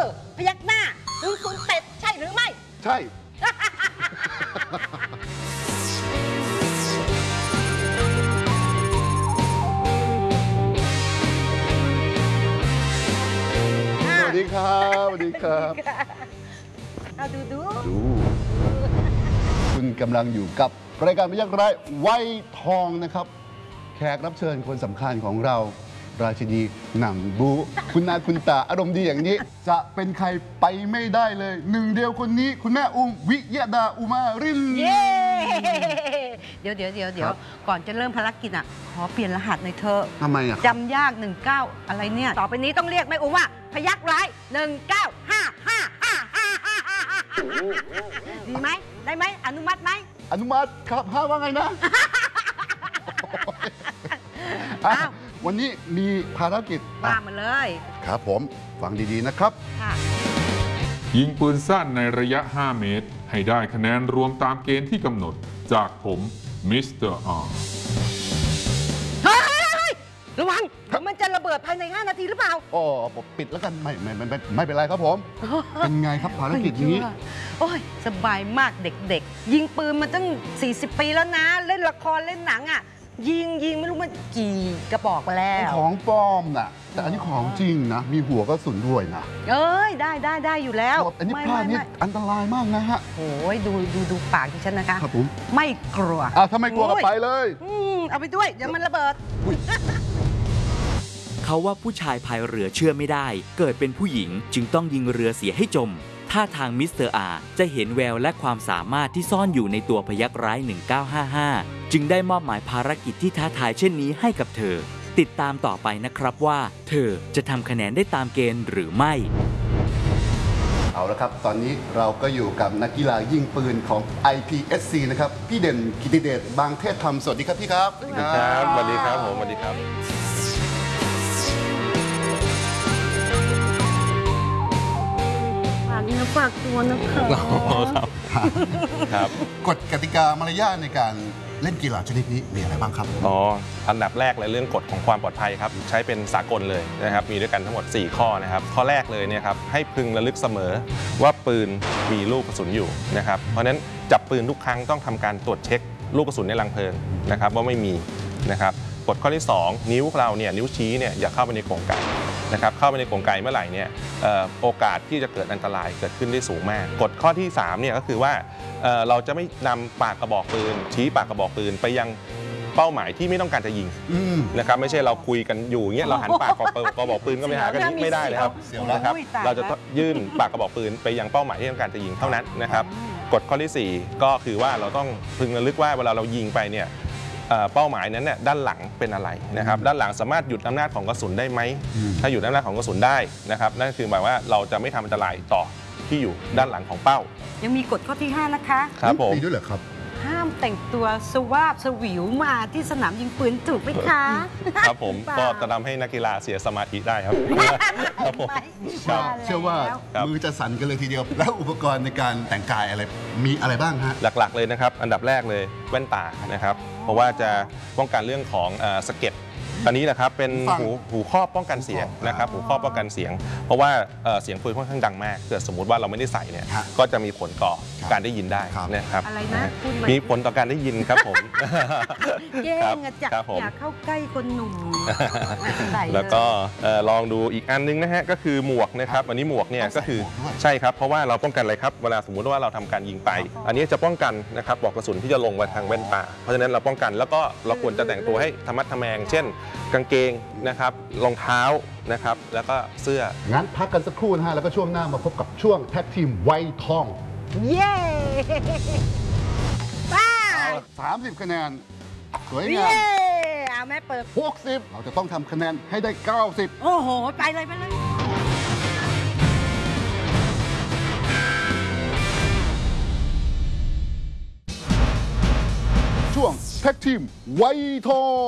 พยักหน้า007ใช่หรือไม่ใช่ สวัสดีครับสวัสดีครับเอาดูคุณกำลังอยู่กับรายการพยักร้ายวัยทองนะครับแขกรับเชิญคนสำคัญของเราราชินีหนังบูคุณนาคุณตาอารมณ์ดีอย่างนี้จะเป็นใครไปไม่ได้เลยหนึ่งเดียวคนนี้คุณแม่อุ้มวิยดาอุมารินเย้เดี๋ยวก่อนจะเริ่มภารกิจอ่ะขอเปลี่ยนรหัสหน่อยเธอทำไมอ่ะจำยาก19อะไรเนี่ยต่อไปนี้ต้องเรียกแม่อุ้มว่าพยักร้าย195555ดีไหมได้ไหมอนุมัติไหมอนุมัติครับว่าไงนะ วันนี้มีภารกิจว่ามาเลยครับผมฟังดีๆนะครับยิงปืนสั้นในระยะ 5 เมตร ให้ได้คะแนนรวมตามเกณฑ์ที่กำหนดจากผมมิสเตอร์อาร์ระวังมันจะระเบิดภายใน5 นาทีหรือเปล่าอ๋อผมปิดแล้วกันไม่เป็นไรครับผมเป็นไงครับภารกิจนี้โอ้ยสบายมากเด็กๆยิงปืนมาตั้ง40 ปีแล้วนะเล่นละครเล่นหนังอ่ะยิงไม่รู้มันกี่กระบอกแล้วของปลอมน่ะแต่อันนี้ของจริงนะมีหัวก็สุนด้วยนะเอ้ยได้อยู่แล้วอันนี้ผ้านี่อันตรายมากนะฮะโอ้ยดูปากที่ฉันนะคะครับผมไม่กลัวถ้าไม่กลัวก็ไปเลยเอาไปด้วยเดี๋ยวมันระเบิดเขาว่าผู้ชายพายเรือเชื่อไม่ได้เกิดเป็นผู้หญิงจึงต้องยิงเรือเสียให้จมท่าทางมิสเตอร์อาจะเห็นแววและความสามารถที่ซ่อนอยู่ในตัวพยักร้าย1955จึงได้มอบหมายภารกิจที่ท้าทายเช่นนี้ให้กับเธอติดตามต่อไปนะครับว่าเธอจะทำคะแนนได้ตามเกณฑ์หรือไม่เอาละครับตอนนี้เราก็อยู่กับนักกีฬายิงปืนของ IPSC นะครับพี่เด่นกิติเดชบางเทศธรรมสวัสดีครับพี่ครับสวัสดีครับสวัสดีครับผมสวัสดีครับฝากตัวนะครับกฎกติกามารยาทในการเล่นกีฬาชนิดนี้มีอะไรบ้างครับอันดับแรกเลยเรื่องกฎของความปลอดภัยครับใช้เป็นสากลเลยนะครับมีด้วยกันทั้งหมด4ข้อนะครับข้อแรกเลยเนี่ยครับให้พึงระลึกเสมอว่าปืนมีลูกกระสุนอยู่นะครับเพราะฉะนั้นจับปืนทุกครั้งต้องทำการตรวจเช็คลูกกระสุนในรังเพลิงนะครับว่าไม่มีนะครับกฎข้อที่2นิ้วเราเนี่ยนิ้วชี้เนี่ยอย่าเข้าไปในกรงไก่นะครับเข้าไปในกรงไก่เมื่อไหร่เนี่ยโอกาสที่จะเกิดอันตรายเกิดขึ้นได้สูงมากกฎข้อที่3เนี่ยก็คือว่าเราจะไม่นำปากกระบอกปืนชี้ปากกระบอกปืนไปยังเป้าหมายที่ไม่ต้องการจะยิงนะครับไม่ใช่เราคุยกันอยู่เงี้ยเราหันปากกระบอกปืนก็ไปหากันไม่ได้เลยครับนะครับเราจะยื่นปากกระบอกปืนไปยังเป้าหมายที่ต้องการจะยิงเท่านั้นนะครับกฎข้อที่4ก็คือว่าเราต้องพึงระลึกว่าเวลาเรายิงไปเนี่ยเป้าหมายนั้นเนี่ยด้านหลังเป็นอะไรนะครับด้านหลังสามารถหยุดอำนาจของกระสุนได้ไหมถ้าหยุดอำนาจของกระสุนได้นะครับนั่นคือหมายว่าเราจะไม่ทำอันตรายต่อที่อยู่ด้านหลังของเป้ายังมีกฎข้อที่5นะคะครับผมมีด้วยเหรอครับห้ามแต่งตัวสวาบสวิวมาที่สนามยิงปืนถูกไหมคะครับผมก็จะทำให้นักกีฬาเสียสมาธิได้ครับครับผมเชื่อว่ามือจะสั่นกันเลยทีเดียวแล้วอุปกรณ์ในการแต่งกายอะไรมีอะไรบ้างฮะหลักๆเลยนะครับอันดับแรกเลยแว่นตานะครับเพราะว่าจะป้องกันเรื่องของสะเก็ดอันนี้นะครับเป็นหูครอบป้องกันเสียงนะครับหูครอบป้องกันเสียงเพราะว่าเสียงปืนค่อนข้างดังมากเกิดสมมุติว่าเราไม่ได้ใส่เนี่ยก็จะมีผลต่อการได้ยินได้นะครับอะไรนะมีผลต่อการได้ยินครับผมแย่งอะจับอย่าเข้าใกล้คนหนุ่มแล้วก็ลองดูอีกอันนึงนะฮะก็คือหมวกนะครับอันนี้หมวกเนี่ยก็คือใช่ครับเพราะว่าเราป้องกันอะไรครับเวลาสมมุติว่าเราทำการยิงไปอันนี้จะป้องกันนะครับปลอกกระสุนที่จะลงไปทางแว่นตาเพราะฉะนั้นเราป้องกันแล้วก็เราควรจะแต่งตัวให้ธรรมัดทแมงเช่นกางเกงนะครับรองเท้านะครับแล้วก็เสื้องั้นพักกันสักครู่นะฮะแล้วก็ช่วงหน้ามาพบกับช่วงแท็กทีมไวทองเย้ 30 คะแนนสวยงามเอาแม่เปิด 60เราจะต้องทำคะแนนให้ได้90 โอ้โหไปเลยช่วงแท็กทีมไวทอง